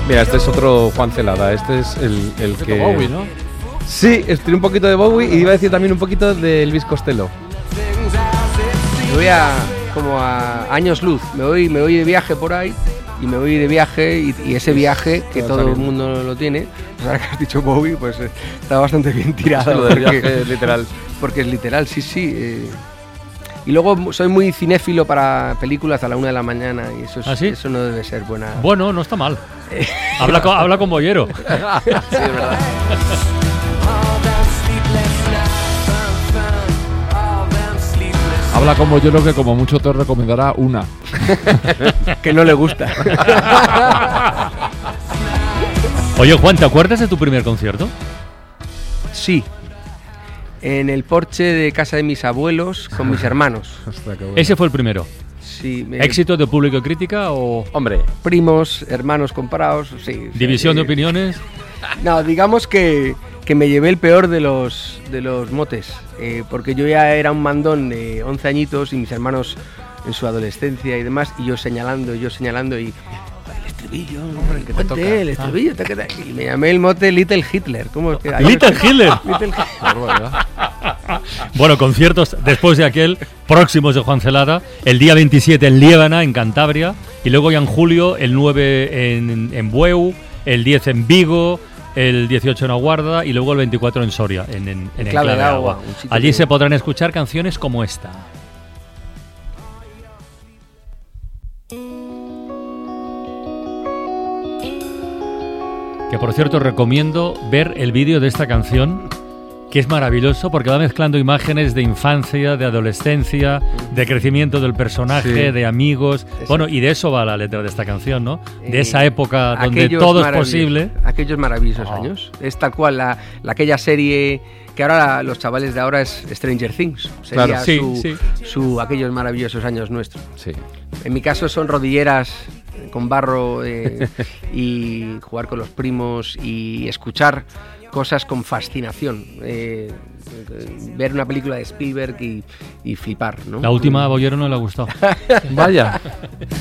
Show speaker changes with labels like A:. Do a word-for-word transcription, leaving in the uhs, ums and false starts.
A: Mira, este es otro Juan Celada. Este es el, el que...
B: Bowie, ¿no?
A: Sí, estoy un poquito de Bowie y iba a decir también un poquito de Elvis Costello.
C: Me voy a como a años luz, me voy, me voy de viaje por ahí y me voy de viaje y, y ese viaje que
A: Todo
C: todo
A: también.
C: el mundo lo tiene, pues ahora que has dicho Bowie, pues eh, está bastante bien tirado.
A: Lo del viaje es literal.
C: Porque es literal, sí, sí. Eh. Y luego soy muy cinéfilo para películas a la una de la mañana y eso, es,
B: ¿Ah, sí?
C: eso no debe ser buena.
B: Bueno, no está mal. habla, con, habla con Bollero.
A: Sí, es verdad.
D: Habla como yo, lo que como mucho te recomendará una.
C: Que no le gusta.
B: Oye, Juan, ¿te acuerdas de tu primer concierto?
C: Sí. En el porche de casa de mis abuelos con mis hermanos.
D: Hasta que bueno.
B: Ese fue el primero.
C: Sí, me-
B: ¿Éxito de público y crítica o
A: Hombre,
C: primos, hermanos comprados, sí. o sea,
B: división de
C: eh,
B: opiniones?
C: No, digamos que, que me llevé el peor de los, de los motes, eh, porque yo ya era un mandón de once añitos y mis hermanos en su adolescencia y demás, y yo señalando, yo señalando y... El estribillo,
A: que te
C: ponte
A: toca.
C: el estribillo, te queda- y me llamé el mote Little Hitler. ¿Cómo es que-
B: Little Hitler.
C: Little Hitler.
D: Barbaridad.
B: Bueno, conciertos después de aquel, próximos de Juan Celada, el día veintisiete en Liébana, en Cantabria, y luego ya en julio el nueve en, en Bueu, el diez en Vigo, el dieciocho en Aguarda y luego el veinticuatro en Soria, en, en, en
C: Clave
B: Enclave
C: de Agua,
B: Agua.
C: un sitio
B: Allí
C: que-
B: se podrán escuchar canciones como esta. Que por cierto recomiendo ver el vídeo de esta canción, que es maravilloso porque va mezclando imágenes de infancia, de adolescencia, de crecimiento del personaje,
A: Sí.
B: de amigos.
C: Eso.
B: Bueno, y de eso va la letra de esta canción, ¿no? De
C: Eh,
B: esa época donde
C: Aquellos
B: todo es
C: maravillosos-
B: posible.
C: Aquellos maravillosos
B: Oh.
C: años. Es tal cual la, la- aquella serie que ahora los chavales de ahora es Stranger Things. Sería
A: Claro.
B: Sí,
C: su,
B: sí.
C: su aquellos maravillosos años nuestros.
A: sí.
C: En mi caso son rodilleras con barro eh, y jugar con los primos y escuchar cosas con fascinación. Eh, eh, ver una película de Spielberg y, y flipar, ¿no?
B: La última a Bollero no le ha gustado.
A: Vaya.